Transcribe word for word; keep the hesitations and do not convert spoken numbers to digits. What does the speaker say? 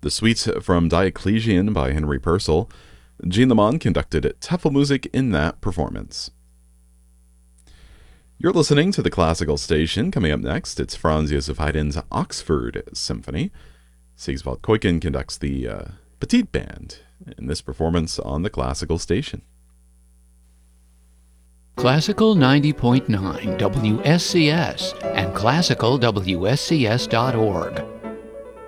The suite from Diocletian by Henry Purcell. Jean Lemon conducted Tafelmusik in that performance. You're listening to the Classical Station. Coming up next, it's Franz Joseph Haydn's Oxford Symphony. Sigiswald Kuiken conducts the uh, Petite Band in this performance on the Classical Station. Classical ninety point nine W S C S and classical W S C S dot org.